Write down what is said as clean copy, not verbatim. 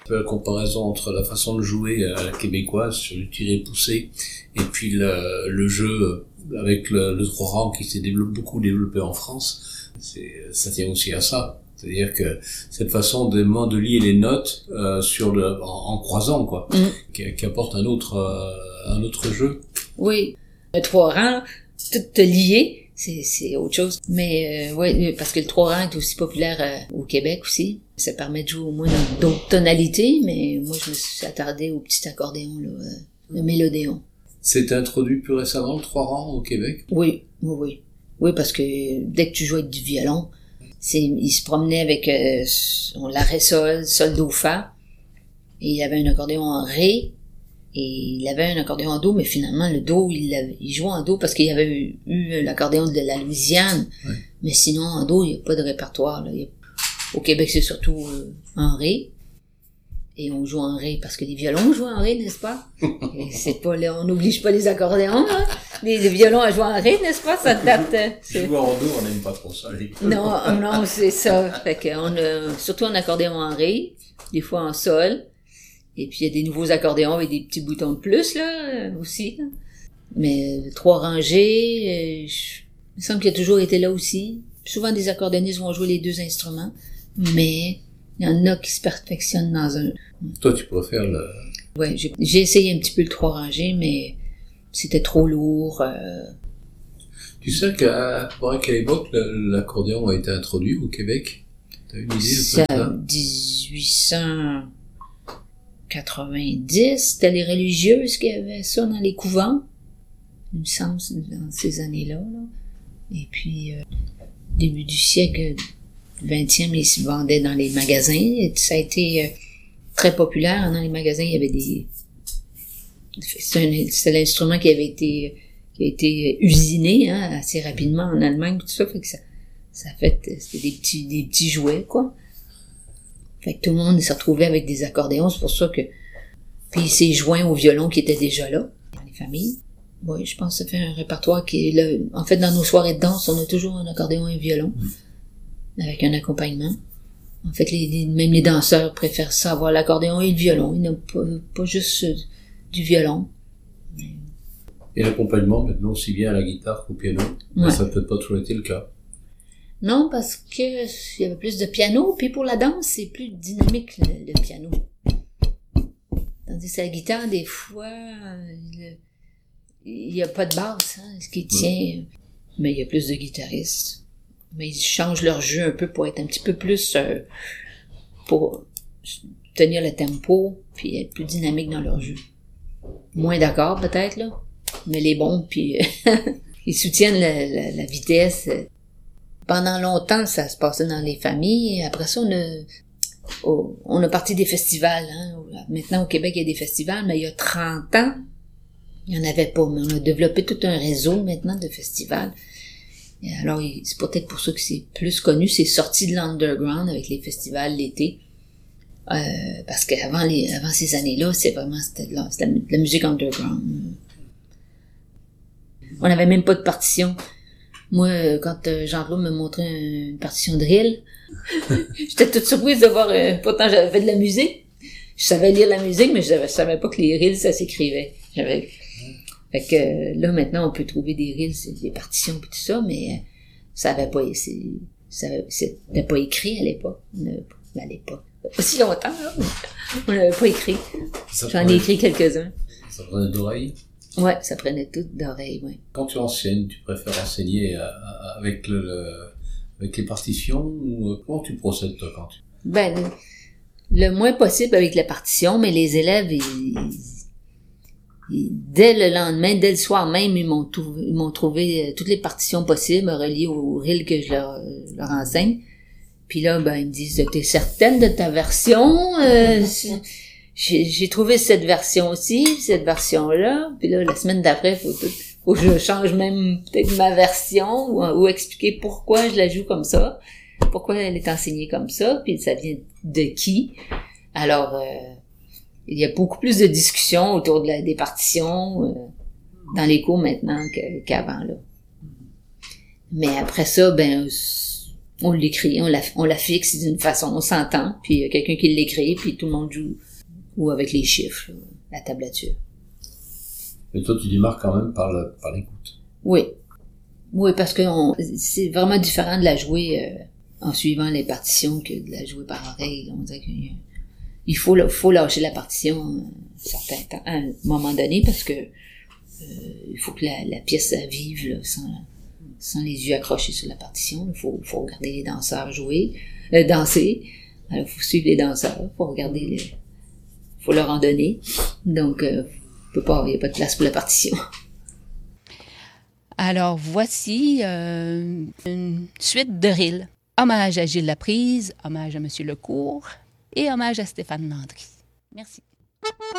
La comparaison entre la façon de jouer à la québécoise sur du tiré poussé et puis le jeu avec le trois rangs qui s'est beaucoup développé en France, ça tient aussi à ça. C'est-à-dire que cette façon de lier les notes en croisant quoi, qui apporte un autre jeu. Oui, le trois rangs, tout lié. C'est autre chose. Mais ouais, parce que le trois rangs est aussi populaire au Québec aussi. Ça permet de jouer au moins dans d'autres tonalités, mais moi je me suis attardée au petit accordéon, là, le mélodéon. C'est introduit plus récemment le trois rangs au Québec? Oui. Oui, parce que dès que tu jouais avec du violon, il se promenait avec l'arrêt sol, do, fa, et il avait un accordéon en ré, et il avait un accordéon en do, mais finalement le do, il jouait en do parce qu'il y avait eu l'accordéon de la Louisiane, ouais. Mais sinon en do, il n'y a pas de répertoire, là. Au Québec, c'est surtout en ré, et on joue en ré parce que les violons jouent en ré, n'est-ce pas? Et c'est pas on n'oblige pas les accordéons, hein? Les violons à jouer en ré, n'est-ce pas? Ça date. Jouer en do, on n'aime pas trop ça. Non, c'est ça. Fait que surtout en accordéon en ré, des fois en sol. Et puis il y a des nouveaux accordéons avec des petits boutons de plus là aussi. Là. Mais trois rangées, il me semble qu'il a toujours été là aussi. Souvent des accordéonistes vont jouer les deux instruments, mais il y en a qui se perfectionnent dans un. Toi, tu préfères le. Ouais, j'ai essayé un petit peu le trois rangées, mais c'était trop lourd. Tu sais qu'à quelle époque l'accordéon a été introduit au Québec? T'as une idée? C'est 1890, c'était les religieuses qui avaient ça dans les couvents. Il me semble, dans ces années-là. Là. Et puis, début du siècle 20e, ils se vendaient dans les magasins. Et ça a été très populaire. Dans les magasins, il y avait c'était l'instrument qui a été usiné assez rapidement en Allemagne, tout ça. Fait que c'était des petits jouets, quoi. Fait que tout le monde s'est retrouvé avec des accordéons, c'est pour ça que... Puis il s'est joint au violon qui était déjà là, dans les familles. Oui, je pense que ça fait un répertoire qui est là. En fait, dans nos soirées de danse, on a toujours un accordéon et un violon, avec un accompagnement. En fait, même les danseurs préfèrent ça, avoir l'accordéon et le violon. Ils n'ont pas juste du violon. Et l'accompagnement, maintenant, aussi bien à la guitare qu'au piano, ouais. Ça n'a peut-être pas toujours été le cas. Non, parce que il y avait plus de piano, puis pour la danse, c'est plus dynamique, le piano. Tandis que la guitare, des fois, il n'y a pas de basse, ce qui tient. Mais il y a plus de guitaristes. Mais ils changent leur jeu un peu pour être un petit peu plus... pour tenir le tempo, puis être plus dynamique dans leur jeu. Moins d'accords, peut-être, là. Mais les bons, puis ils soutiennent la vitesse. Pendant longtemps, ça se passait dans les familles. Après ça, on a parti des festivals. Maintenant, au Québec, il y a des festivals, mais il y a 30 ans, il n'y en avait pas. Mais on a développé tout un réseau maintenant de festivals. Et alors, c'est peut-être pour ça que c'est plus connu. C'est sorti de l'underground avec les festivals l'été. Parce qu'avant ces années-là, c'était de la musique underground. On n'avait même pas de partition. Moi, quand Jean-Claude me montrait une partition de drill, j'étais toute surprise de voir, pourtant j'avais fait de la musique. Je savais lire la musique, mais je savais pas que les reels, ça s'écrivait. Fait que là, maintenant, on peut trouver des reels, des partitions et tout ça, mais ça avait pas, c'était pas écrit à l'époque. À l'époque. Pas si longtemps, là, mais on n'avait pas écrit. J'en ai écrit quelques-uns. Ça prenait d'oreilles? Ouais, ça prenait tout d'oreilles, ouais. Quand tu enseignes, tu préfères enseigner avec les partitions ou comment tu procèdes, toi, quand tu... Le moins possible avec la partition, mais les élèves, dès le lendemain, dès le soir même, ils m'ont trouvé toutes les partitions possibles reliées au reel que je leur enseigne. Puis là, ils me disent, t'es certaine de ta version? J'ai trouvé cette version-ci, cette version-là. Puis là, la semaine d'après, faut que je change même peut-être ma version ou expliquer pourquoi je la joue comme ça, pourquoi elle est enseignée comme ça, puis ça vient de qui. Alors, il y a beaucoup plus de discussions autour des partitions dans les cours maintenant qu'avant, là. Mais après ça, On l'écrit, on la fixe d'une façon, on s'entend, puis il y a quelqu'un qui l'écrit, puis tout le monde joue, ou avec les chiffres, la tablature. Mais toi, tu démarres quand même par l'écoute. Oui. Oui, parce que c'est vraiment différent de la jouer en suivant les partitions que de la jouer par oreille. On dirait qu'il faut lâcher la partition à un moment donné, parce que il faut que la pièce vive là, sans les yeux accrochés sur la partition. Il faut regarder les danseurs danser. Alors, il faut suivre les danseurs, faut leur en donner. Donc, il n'y a pas de place pour la partition. Alors, voici une suite de rilles. Hommage à Gilles Laprise, hommage à M. Lecourt et hommage à Stéphane Landry. Merci.